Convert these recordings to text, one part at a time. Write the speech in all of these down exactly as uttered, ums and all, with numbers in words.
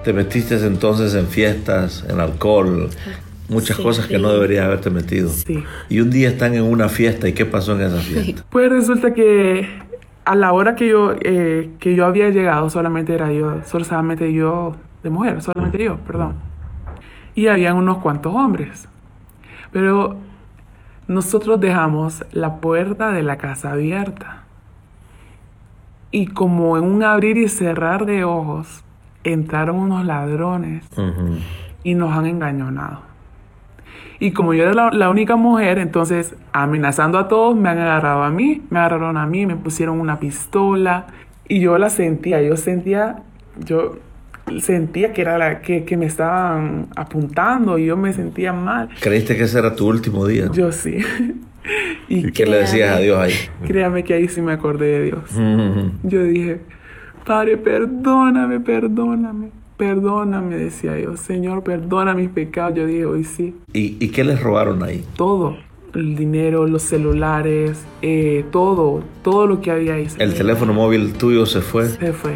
Te metiste entonces en fiestas, en alcohol, muchas Sí, cosas que sí. no deberías haberte metido. Sí. Y un día están en una fiesta, ¿y qué pasó en esa fiesta? Pues resulta que a la hora que yo, eh, que yo había llegado, solamente era yo, solamente yo, de mujer, solamente yo, perdón. Y habían unos cuantos hombres. Pero nosotros dejamos la puerta de la casa abierta. Y como en un abrir y cerrar de ojos, entraron unos ladrones Uh-huh. y nos han engañonado. Y como yo era la, la única mujer, entonces amenazando a todos, me han agarrado a mí, me agarraron a mí, me pusieron una pistola y yo la sentía, yo sentía, yo sentía que era la que, que me estaban apuntando y yo me sentía mal. ¿Creíste que ese era tu último día? Yo sí. ¿Y qué le decías a Dios ahí? Créame que ahí sí me acordé de Dios. Uh-huh. Yo dije, Padre, perdóname, perdóname, perdóname, decía yo. Señor, perdona mis pecados. Yo dije, hoy sí. ¿Y, ¿Y qué les robaron ahí? Todo. El dinero, los celulares, eh, todo, todo lo que había ahí. ¿El teléfono móvil tuyo se fue? Se fue.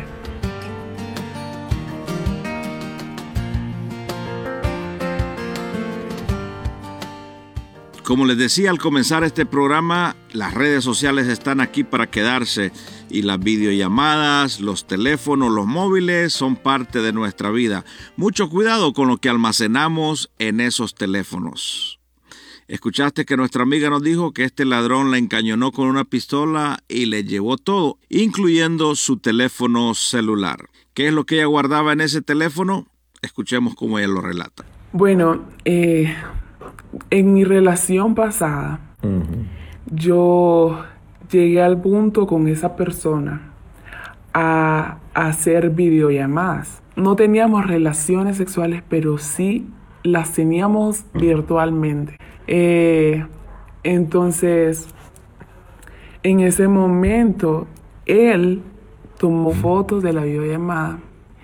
Como les decía al comenzar este programa, las redes sociales están aquí para quedarse y las videollamadas, los teléfonos, los móviles son parte de nuestra vida. Mucho cuidado con lo que almacenamos en esos teléfonos. Escuchaste que nuestra amiga nos dijo que este ladrón la encañonó con una pistola y le llevó todo, incluyendo su teléfono celular. ¿Qué es lo que ella guardaba en ese teléfono? Escuchemos cómo ella lo relata. Bueno, eh... en mi relación pasada, uh-huh. yo llegué al punto con esa persona a, a hacer videollamadas. No teníamos relaciones sexuales, pero sí las teníamos virtualmente. Eh, entonces, en ese momento, él tomó fotos de la videollamada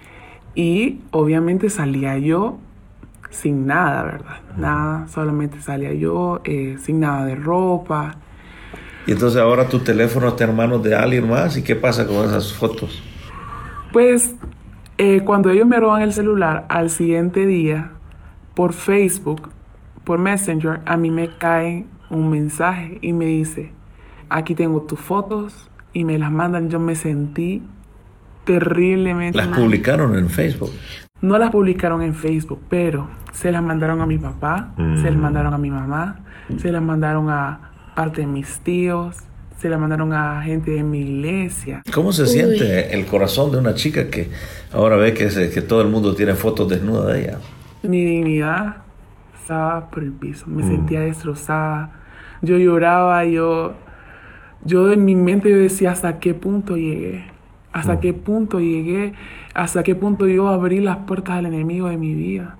y obviamente salía yo sin nada, ¿verdad? Nada, solamente salía yo, eh, sin nada de ropa. Y entonces ahora tu teléfono está en manos de alguien más, ¿y qué pasa con esas fotos? Pues, eh, cuando ellos me roban el celular, al siguiente día, por Facebook, por Messenger, a mí me cae un mensaje y me dice, aquí tengo tus fotos, y me las mandan. Yo me sentí terriblemente ¿Las mal. publicaron en Facebook? No las publicaron en Facebook, pero se las mandaron a mi papá, mm. se las mandaron a mi mamá, se las mandaron a parte de mis tíos, se las mandaron a gente de mi iglesia. ¿Cómo se Uy. siente el corazón de una chica que ahora ve que, se, que todo el mundo tiene fotos desnudas de ella? Mi dignidad estaba por el piso, me mm. sentía destrozada. Yo lloraba, yo, yo en mi mente yo decía, ¿hasta qué punto llegué? ¿Hasta mm. qué punto llegué? ¿Hasta qué punto yo abrí las puertas al enemigo de mi vida?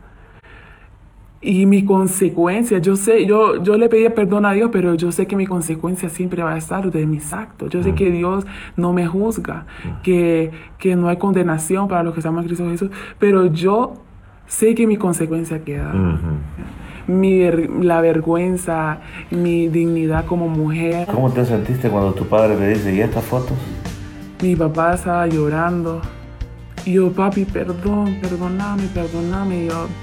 Y mi consecuencia, yo sé, yo, yo le pedía perdón a Dios, pero yo sé que mi consecuencia siempre va a estar de mis actos. Yo sé que Dios no me juzga, que, que no hay condenación para los que estamos en Cristo Jesús, pero yo sé que mi consecuencia queda. Uh-huh. Mi, la vergüenza, mi dignidad como mujer. ¿Cómo te sentiste cuando tu padre le dice, ¿y estas fotos? Mi papá estaba llorando. Y yo, papi, perdón, perdóname, perdóname. Y yo,